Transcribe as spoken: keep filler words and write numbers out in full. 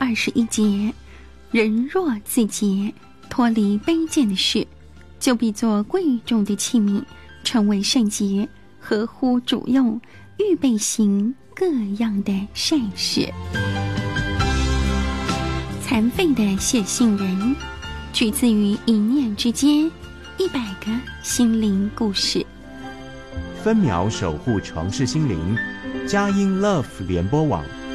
二十一节，人若自洁，脱离卑贱的事，就必作贵重的器皿，成为圣洁，合乎主用，预备行各样的善事。残废的写信人，取自于一念之间一百个心灵故事。 分秒守护城市心灵，佳音 Love 联播网。